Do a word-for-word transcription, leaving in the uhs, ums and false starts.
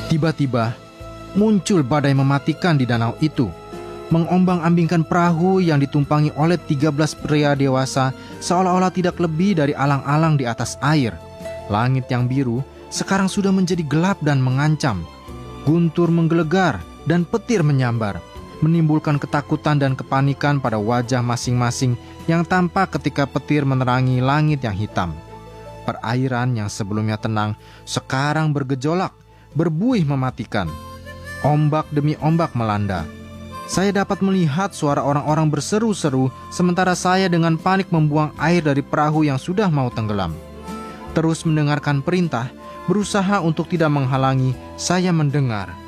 Tiba-tiba muncul badai mematikan di danau itu, mengombang-ambingkan perahu yang ditumpangi oleh tiga belas pria dewasa seolah-olah tidak lebih dari alang-alang di atas air. Langit yang biru sekarang sudah menjadi gelap dan mengancam. Guntur menggelegar dan petir menyambar, menimbulkan ketakutan dan kepanikan pada wajah masing-masing yang tampak ketika petir menerangi langit yang hitam. Perairan yang sebelumnya tenang sekarang bergejolak, berbuih mematikan. Ombak demi ombak melanda. Saya dapat melihat suara orang-orang berseru-seru sementara saya dengan panik membuang air dari perahu yang sudah mau tenggelam. Terus mendengarkan perintah, berusaha untuk tidak menghalangi, saya mendengar